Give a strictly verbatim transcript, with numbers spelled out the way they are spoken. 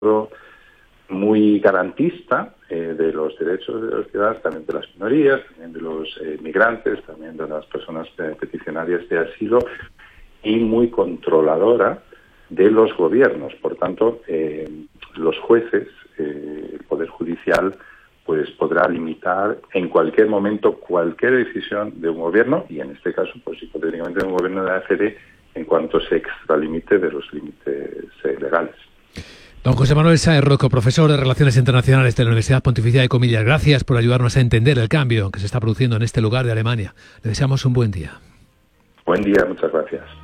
muy garantista eh, de los derechos de los ciudadanos, también de las minorías, también de los eh, migrantes, también de las personas eh, peticionarias de asilo, y muy controladora de los gobiernos. Por tanto, eh, los jueces, eh, el Poder Judicial, pues podrá limitar en cualquier momento cualquier decisión de un gobierno, y en este caso, pues hipotéticamente de un gobierno de la A F D, en cuanto se extralimite de los límites eh, legales. Don José Manuel Sáez Rocco, profesor de Relaciones Internacionales de la Universidad Pontificia de Comillas, gracias por ayudarnos a entender el cambio que se está produciendo en este lugar de Alemania. Le deseamos un buen día. Buen día, muchas gracias.